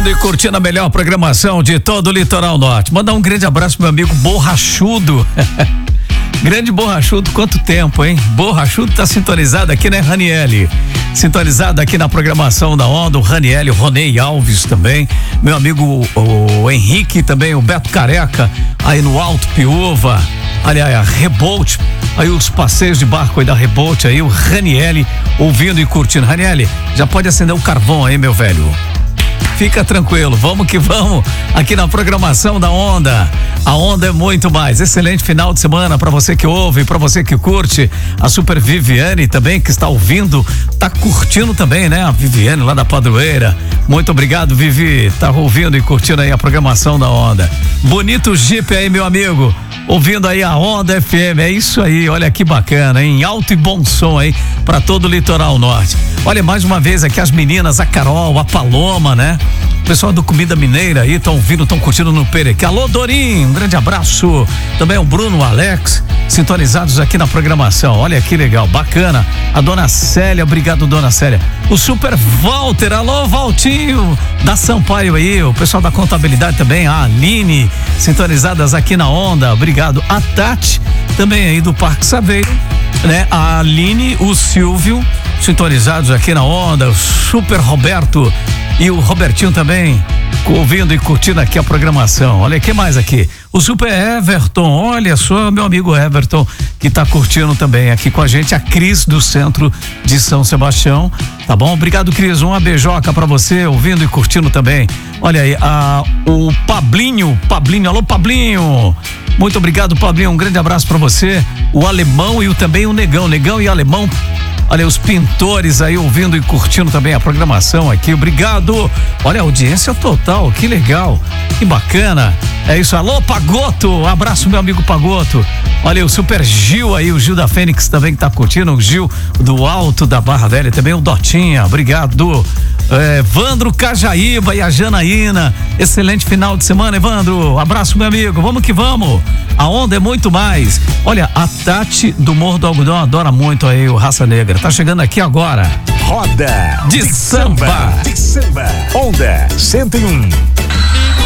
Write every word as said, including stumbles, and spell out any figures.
ouvindo e curtindo a melhor programação de todo o Litoral Norte. Mandar um grande abraço pro meu amigo Borrachudo. Grande Borrachudo, quanto tempo, hein? Borrachudo tá sintonizado aqui, né, Raniele? Sintonizado aqui na programação da Onda, o Raniele, o Ronei Alves também, meu amigo o, o Henrique também, o Beto Careca, aí no Alto Piúva, aliás, a Rebolt, aí os passeios de barco aí da Rebolt, aí o Raniele ouvindo e curtindo. Raniele, já pode acender o carvão aí, meu velho. Fica tranquilo, vamos que vamos aqui na programação da Onda. A Onda é muito mais. Excelente final de semana para você que ouve, para você que curte. A Super Viviane também que está ouvindo, tá curtindo também, né? A Viviane lá da Padroeira. Muito obrigado, Vivi. Tá ouvindo e curtindo aí a programação da Onda. Bonito Jeep aí, meu amigo. Ouvindo aí a Onda F M, é isso aí, olha que bacana, hein? Alto e bom som aí para todo o Litoral Norte. Olha, mais uma vez aqui as meninas, a Carol, a Paloma, né? O pessoal do Comida Mineira aí estão ouvindo, estão curtindo no Perequê. Alô, Dorim, um grande abraço. Também o Bruno, o Alex, sintonizados aqui na programação. Olha que legal, bacana. A dona Célia, obrigado, dona Célia. O Super Walter, alô, Valtinho, da Sampaio aí, o pessoal da contabilidade também, a Aline, sintonizadas aqui na Onda, obrigado. A Tati, também aí do Parque Saveiro, né? A Aline, o Silvio, sintonizados aqui na Onda, o Super Roberto e o Robertinho também, ouvindo e curtindo aqui a programação. Olha, que mais aqui? O Super Everton, olha só, meu amigo Everton, que tá curtindo também aqui com a gente, a Cris do Centro de São Sebastião, tá bom? Obrigado, Cris, uma beijoca pra você, ouvindo e curtindo também. Olha aí, a, o Pablinho, Pablinho, alô Pablinho, muito obrigado, Pablinho, um grande abraço pra você, o Alemão e o, também o Negão, Negão e Alemão. Olha, os pintores aí ouvindo e curtindo também a programação aqui, obrigado. Olha a audiência total, que legal, que bacana. É isso, alô Pagoto, abraço meu amigo Pagoto. Olha o Super Gil aí, o Gil da Fênix também que tá curtindo, o Gil do Alto da Barra Velha, também o Dotinha, obrigado. É, Evandro Cajaíba e a Janaína, excelente final de semana, Evandro, abraço meu amigo, vamos que vamos, a Onda é muito mais. Olha, a Tati do Morro do Algodão adora muito aí o Raça Negra, tá chegando aqui agora. Roda de, de samba. samba, de samba, Onda cento e um.